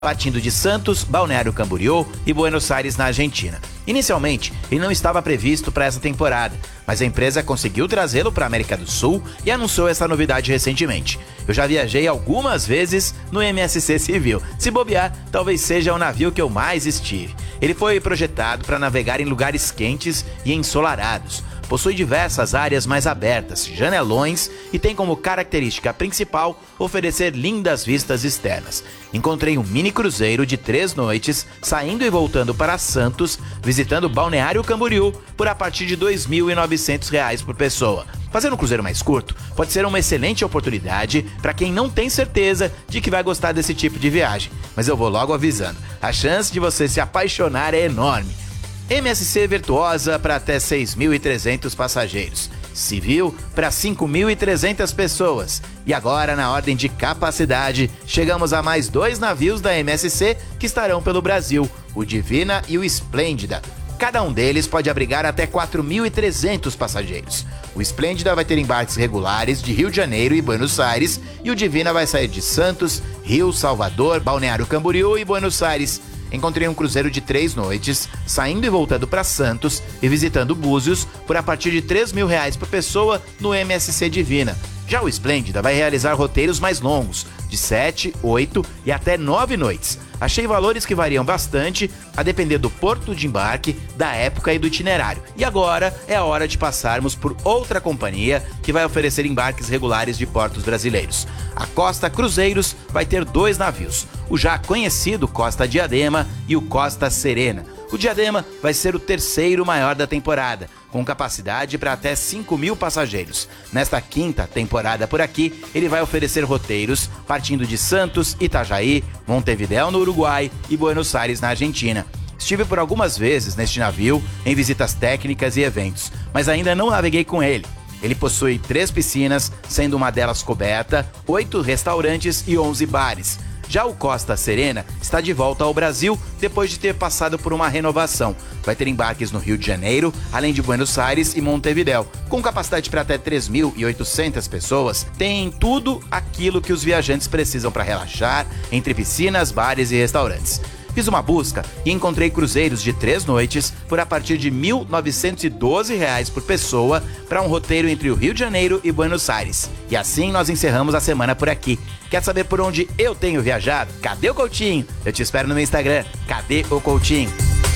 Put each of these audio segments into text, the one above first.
partindo de Santos, Balneário Camboriú e Buenos Aires, na Argentina. Inicialmente, ele não estava previsto para essa temporada, mas a empresa conseguiu trazê-lo para a América do Sul e anunciou essa novidade recentemente. Eu já viajei algumas vezes no MSC Civil. Se bobear, talvez seja o navio que eu mais estive. Ele foi projetado para navegar em lugares quentes e ensolarados. Possui diversas áreas mais abertas, janelões e tem como característica principal oferecer lindas vistas externas. Encontrei um mini cruzeiro de 3 noites, saindo e voltando para Santos, visitando Balneário Camboriú por a partir de R$ 2.900 por pessoa. Fazer um cruzeiro mais curto pode ser uma excelente oportunidade para quem não tem certeza de que vai gostar desse tipo de viagem. Mas eu vou logo avisando, a chance de você se apaixonar é enorme. MSC Virtuosa para até 6.300 passageiros. Civil para 5.300 pessoas. E agora, na ordem de capacidade, chegamos a mais 2 navios da MSC que estarão pelo Brasil, o Divina e o Esplêndida. Cada um deles pode abrigar até 4.300 passageiros. O Esplêndida vai ter embarques regulares de Rio de Janeiro e Buenos Aires e o Divina vai sair de Santos, Rio, Salvador, Balneário Camboriú e Buenos Aires. Encontrei um cruzeiro de 3 noites, saindo e voltando para Santos e visitando Búzios por a partir de R$ 3.000 por pessoa no MSC Divina. Já o Esplêndida vai realizar roteiros mais longos, de 7, 8 e até 9 noites. Achei valores que variam bastante, a depender do porto de embarque, da época e do itinerário. E agora é a hora de passarmos por outra companhia que vai oferecer embarques regulares de portos brasileiros. A Costa Cruzeiros vai ter 2 navios, o já conhecido Costa Diadema e o Costa Serena. O Diadema vai ser o 3º maior da temporada, com capacidade para até 5.000 passageiros. Nesta 5ª temporada por aqui, ele vai oferecer roteiros partindo de Santos, Itajaí, Montevidéu no Uruguai e Buenos Aires na Argentina. Estive por algumas vezes neste navio em visitas técnicas e eventos, mas ainda não naveguei com ele. Ele possui 3 piscinas, sendo uma delas coberta, 8 restaurantes e 11 bares. Já o Costa Serena está de volta ao Brasil depois de ter passado por uma renovação. Vai ter embarques no Rio de Janeiro, além de Buenos Aires e Montevidéu. Com capacidade para até 3.800 pessoas, tem tudo aquilo que os viajantes precisam para relaxar, entre piscinas, bares e restaurantes. Fiz uma busca e encontrei cruzeiros de 3 noites por a partir de R$ 1.912 por pessoa para um roteiro entre o Rio de Janeiro e Buenos Aires. E assim nós encerramos a semana por aqui. Quer saber por onde eu tenho viajado? Cadê o Coutinho? Eu te espero no meu Instagram. Cadê o Coutinho?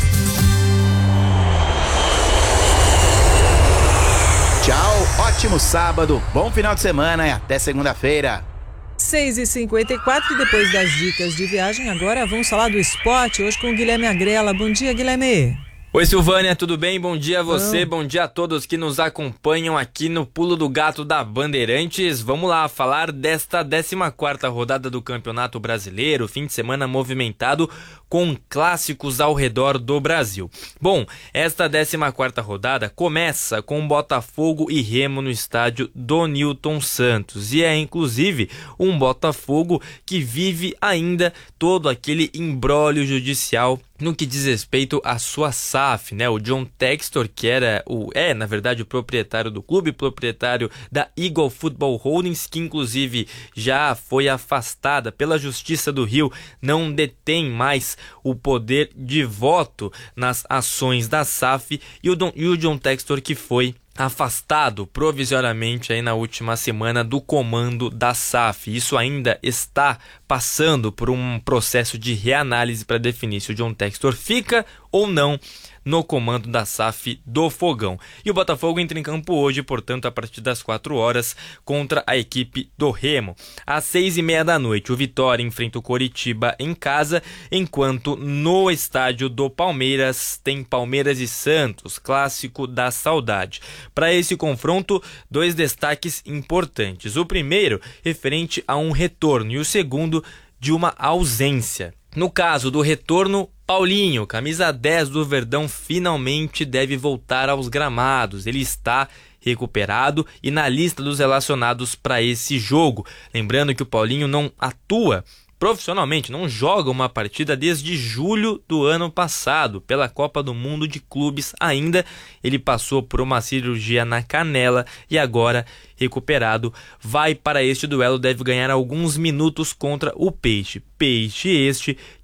Tchau, ótimo sábado, bom final de semana e até segunda-feira. 6h54, depois das dicas de viagem, agora vamos falar do esporte, hoje com o Guilherme Agrela. Bom dia, Guilherme. Oi, Silvânia, tudo bem? Bom dia a você, bom dia a todos que nos acompanham aqui no Pulo do Gato da Bandeirantes. Vamos lá falar desta 14ª rodada do Campeonato Brasileiro, fim de semana movimentado com clássicos ao redor do Brasil. Bom, esta 14ª rodada começa com Botafogo e Remo no estádio do Newton Santos. E é inclusive um Botafogo que vive ainda todo aquele imbróglio judicial no que diz respeito à sua SAF, né? O John Textor, que na verdade o proprietário do clube, proprietário da Eagle Football Holdings, que inclusive já foi afastada pela Justiça do Rio, não detém mais o poder de voto nas ações da SAF, e o John Textor, que foi afastado provisoriamente aí na última semana do comando da SAF. Isso ainda está passando por um processo de reanálise para definir se o John Textor fica ou não no comando da SAF do Fogão. E o Botafogo entra em campo hoje, portanto, a partir das 4 horas, contra a equipe do Remo. Às 6h30 da noite, o Vitória enfrenta o Coritiba em casa, enquanto no estádio do Palmeiras tem Palmeiras e Santos, clássico da saudade. Para esse confronto, 2 destaques importantes. O primeiro, referente a um retorno, e o segundo, de uma ausência. No caso do retorno, Paulinho, camisa 10 do Verdão, finalmente deve voltar aos gramados. Ele está recuperado e na lista dos relacionados para esse jogo. Lembrando que o Paulinho não atua profissionalmente, não joga uma partida desde julho do ano passado, pela Copa do Mundo de Clubes ainda. Ele passou por uma cirurgia na canela e agora, recuperado, vai para este duelo, deve ganhar alguns minutos contra o Peixe. Peixe este